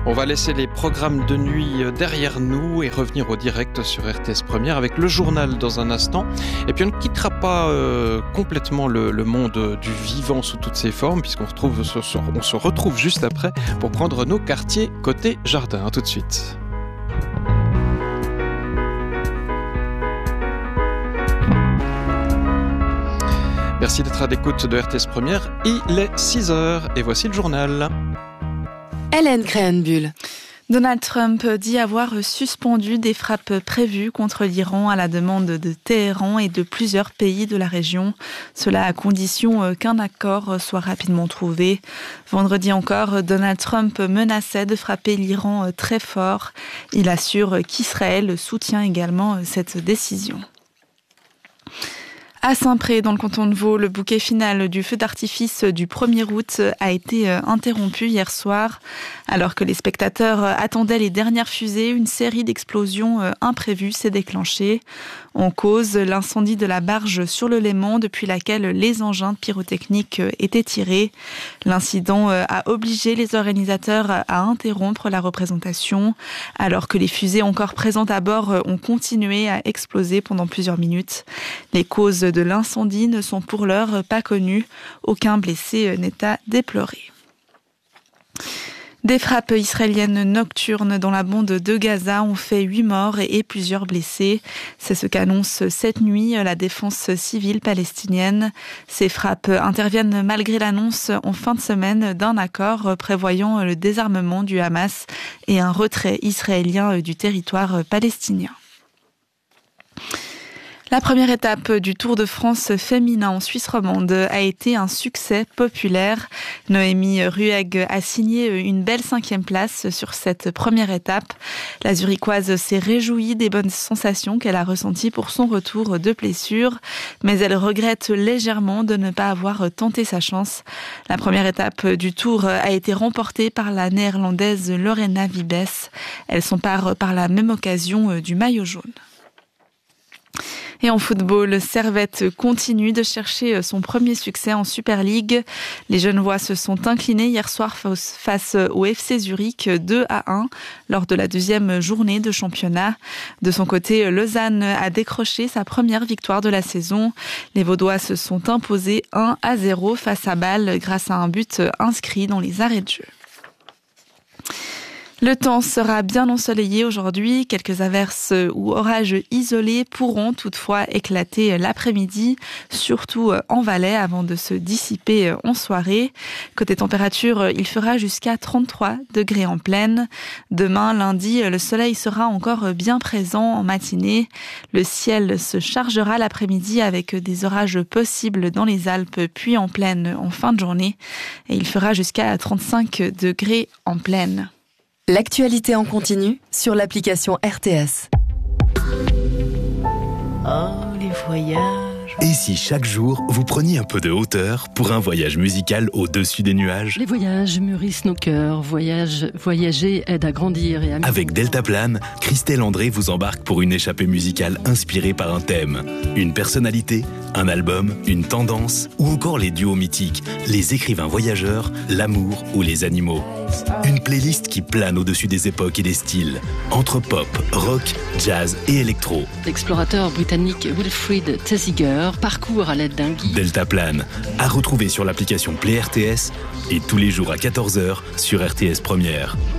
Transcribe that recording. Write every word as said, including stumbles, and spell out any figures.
On va laisser les programmes de nuit derrière nous et revenir au direct sur R T S Première avec le journal dans un instant. Et puis on ne quittera pas euh, complètement le, le monde du vivant sous toutes ses formes, puisqu'on retrouve, on se retrouve juste après pour prendre nos quartiers côté jardin. À tout de suite. Merci d'être à l'écoute de R T S Première. Il est six heures et voici le journal. Hélène Créhenbuhl. Donald Trump dit avoir suspendu des frappes prévues contre l'Iran à la demande de Téhéran et de plusieurs pays de la région. Cela à condition qu'un accord soit rapidement trouvé. Vendredi encore, Donald Trump menaçait de frapper l'Iran très fort. Il assure qu'Israël soutient également cette décision. À Saint-Pré, dans le canton de Vaud, le bouquet final du feu d'artifice du premier août a été interrompu hier soir. Alors que les spectateurs attendaient les dernières fusées, une série d'explosions imprévues s'est déclenchée. En cause, l'incendie de la barge sur le Léman, depuis laquelle les engins pyrotechniques étaient tirés. L'incident a obligé les organisateurs à interrompre la représentation, alors que les fusées encore présentes à bord ont continué à exploser pendant plusieurs minutes. Les causes de l'incendie ne sont pour l'heure pas connues. Aucun blessé n'est à déplorer. Des frappes israéliennes nocturnes dans la bande de Gaza ont fait huit morts et plusieurs blessés. C'est ce qu'annonce cette nuit la défense civile palestinienne. Ces frappes interviennent malgré l'annonce en fin de semaine d'un accord prévoyant le désarmement du Hamas et un retrait israélien du territoire palestinien. La première étape du Tour de France féminin en Suisse romande a été un succès populaire. Noémie Ruegg a signé une belle cinquième place sur cette première étape. La Zurichoise s'est réjouie des bonnes sensations qu'elle a ressenties pour son retour de blessure, mais elle regrette légèrement de ne pas avoir tenté sa chance. La première étape du Tour a été remportée par la néerlandaise Lorena Wiebes. Elle s'empare par la même occasion du maillot jaune. Et en football, Servette continue de chercher son premier succès en Super League. Les Genevois se sont inclinés hier soir face au F C Zurich deux à un lors de la deuxième journée de championnat. De son côté, Lausanne a décroché sa première victoire de la saison. Les Vaudois se sont imposés un à zéro face à Bâle grâce à un but inscrit dans les arrêts de jeu. Le temps sera bien ensoleillé aujourd'hui. Quelques averses ou orages isolés pourront toutefois éclater l'après-midi, surtout en Valais, avant de se dissiper en soirée. Côté température, il fera jusqu'à trente-trois degrés en plaine. Demain, lundi, le soleil sera encore bien présent en matinée. Le ciel se chargera l'après-midi avec des orages possibles dans les Alpes, puis en plaine en fin de journée. Et il fera jusqu'à trente-cinq degrés en plaine. L'actualité en continu sur l'application R T S. Oh, les voyages. Et si chaque jour, vous preniez un peu de hauteur pour un voyage musical au-dessus des nuages ? Les voyages mûrissent nos cœurs. Voyage, voyager aide à grandir et à... Avec Deltaplane, Christelle André vous embarque pour une échappée musicale inspirée par un thème, une personnalité, un album, une tendance ou encore les duos mythiques, les écrivains voyageurs, l'amour ou les animaux. Une playlist qui plane au-dessus des époques et des styles, entre pop, rock, jazz et électro. L'explorateur britannique Wilfrid Thesiger parcourt à l'aide d'un guide. Deltaplane, à retrouver sur l'application Play R T S et tous les jours à quatorze heures sur R T S Première.